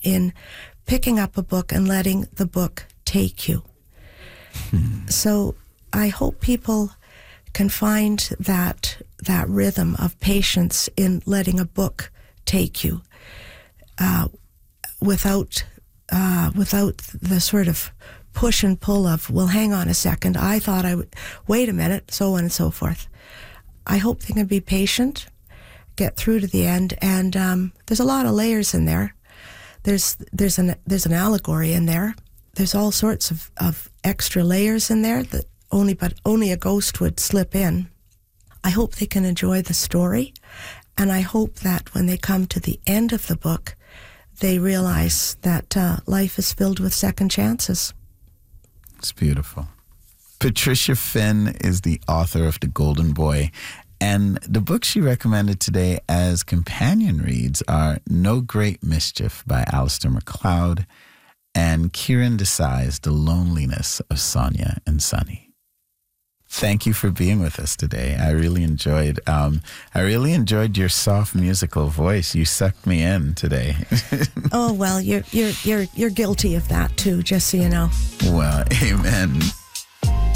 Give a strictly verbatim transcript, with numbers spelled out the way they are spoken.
in picking up a book and letting the book take you. Hmm. So I hope people can find that that rhythm of patience in letting a book take you, uh, without uh, without the sort of push and pull of, well, hang on a second, I thought I would, wait a minute, so on and so forth. I hope they can be patient, get through to the end, and um, there's a lot of layers in there. There's there's an there's an allegory in there. There's all sorts of, of extra layers in there that only but only a ghost would slip in. I hope they can enjoy the story, and I hope that when they come to the end of the book, they realize that uh, life is filled with second chances. It's beautiful. Patricia Finn is the author of The Golden Boy, and the books she recommended today as companion reads are No Great Mischief by Alistair MacLeod and Kieran Desai's The Loneliness of Sonia and Sonny. Thank you for being with us today. I really enjoyed um, I really enjoyed your soft musical voice. You sucked me in today. Oh, well, you're you're you're you're guilty of that too, just so you know. Well, amen.